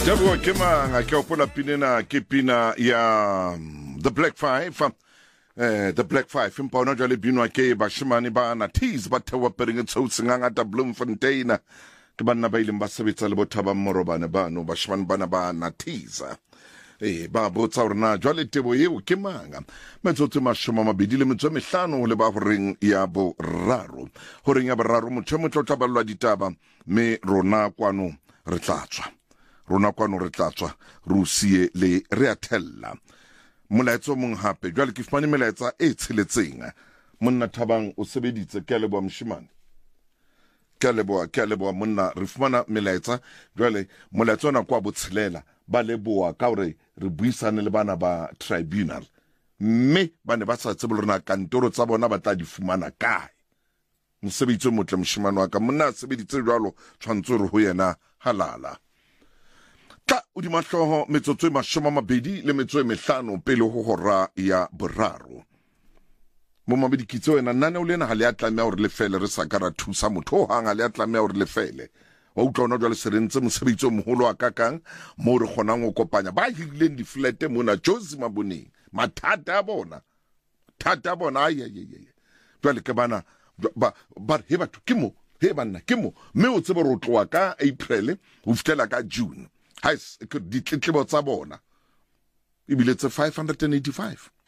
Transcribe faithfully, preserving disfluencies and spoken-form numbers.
Jabu kema ke opola pinena ke pina ya The Black Five. Eh The Black Five impona jale binwa ke bashimane ba na tease ba thewa pering tsoutsinga ngata Bloemfontein ke banna ba ileng ba sebetsa le bothaba mmorobane bano bashimane bana ba na tease. Eh ba botsa rona jale tebo yeo ke manga metsotso mashoma mabedi le metso mehlano le ba horeng ya bo raro horeng ya boraro motho motho tla balwa ditaba me rona kwano re tlatswa rona kwano re tlatswa rusie le re atella molaetso mong hape jwale ke fumane melaetsa e tsheletseng monna Thabang o sebeditse ke lebo mshimane ke lebo ke lebo monna re fumana melaetsa jwale molaetso na kwa botshelela ba leboa ka hore re buisane le bana ba tribunal mme bane ba sa tsebe rena kantoro tsa bona ba tla di fumana kae mosebetsi motle mshimane wa ka monna sebeditse jwalo tshwantso re ho yena halala ka o di mahloho metsotso e mashoma mabedi le metso e mehlano pele ho hora ya boraro mo mabedi kitso ena nane o lena ha le atlamea hore le fele re sa ka ra thusa motho hang ha le atlamea hore le fele wa utlwana jwale se rentse mosebetsi o moholo wa kakang mo re kgonang go kopanya ba hirileng di flat mona Josi Maboneng mathata a bona thata a bona ai ai ai jwale ke bana ba ba he batho ke mo he banna ke mo me o tsebe ro tloa ka April o fitela ka June ha ke ditletlebo tsa bona ibile tse five hundred eighty-five